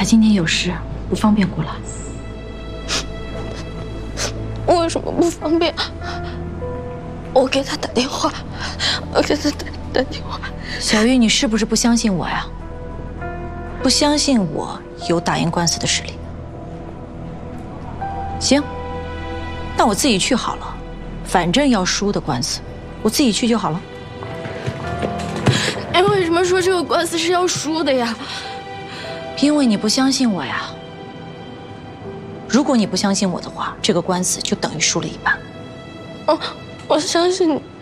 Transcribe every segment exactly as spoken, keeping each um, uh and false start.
他今天有事，不方便过来。 为什么不方便？我给他打电话，我给他打打电话。 小玉，你是不是不相信我呀？不相信我有打赢官司的实力？行，那我自己去好了，反正要输的官司，我自己去就好了。 你为什么说这个官司是要输的呀？ 因为你不相信我呀。如果你不相信我的话，这个官司就等于输了一半。 哦，我相信你。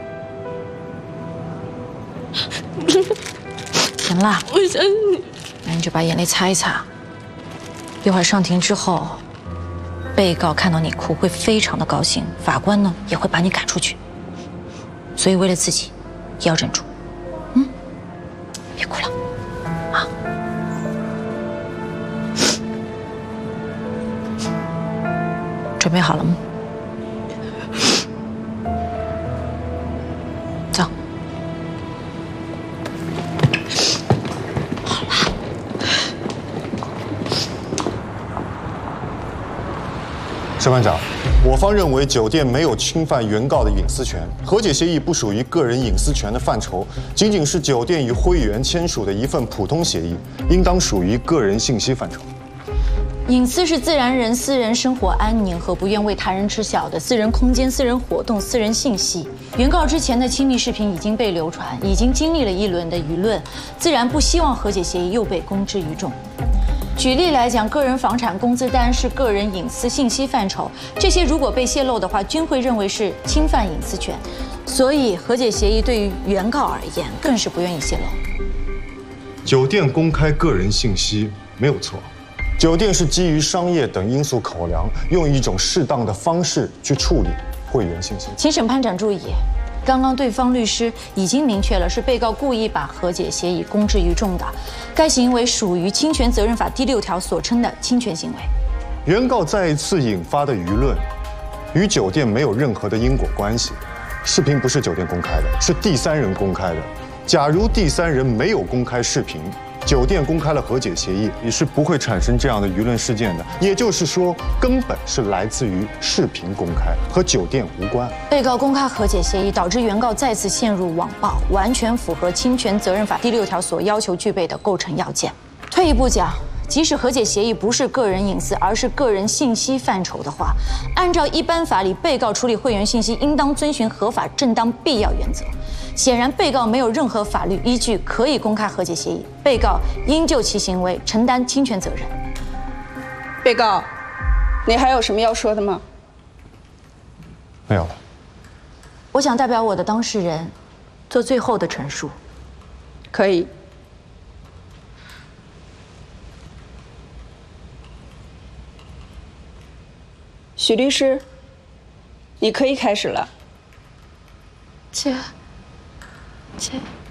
行啦， 我相信你。 那你就把眼泪擦一擦。一会儿上庭之后，被告看到你哭会非常的高兴，法官呢也会把你赶出去。所以为了自己，也要忍住。嗯，别哭了，啊。准备好了吗？走。好了。 审判长，我方认为酒店没有侵犯原告的隐私权，和解协议不属于个人隐私权的范畴，仅仅是酒店与会员签署的一份普通协议，应当属于个人信息范畴。 隐私是自然人私人生活安宁和不愿为他人知晓的私人空间、私人活动、私人信息。原告之前的亲密视频已经被流传，已经经历了一轮的舆论，自然不希望和解协议又被公之于众。举例来讲，个人房产工资单是个人隐私信息范畴，这些如果被泄露的话，均会认为是侵犯隐私权，所以和解协议对于原告而言更是不愿意泄露。 酒店公开个人信息没有错。酒店是基于商业等因素考量，用一种适当的方式去处理会员信息。 请审判长注意，刚刚对方律师已经明确了，是被告故意把和解协议公之于众的，该行为属于侵权责任法第六条所称的侵权行为。 原告再一次引发的舆论，与酒店没有任何的因果关系。视频不是酒店公开的，是第三人公开的。假如第三人没有公开视频，酒店公开了和解协议，也是不会产生这样的舆论事件的。也就是说，根本是来自于视频公开，和酒店无关。 被告公开和解协议，导致原告再次陷入网暴，完全符合侵权责任法第六条所要求具备的构成要件。退一步讲，即使和解协议不是个人隐私，而是个人信息范畴的话，按照一般法理，被告处理会员信息应当遵循合法、正当、必要原则。显然，被告没有任何法律依据可以公开和解协议，被告应就其行为承担侵权责任。 被告，你还有什么要说的吗？ 没有了。 我想代表我的当事人做最后的陈述。 可以。许律师，你可以开始了。 姐，姐。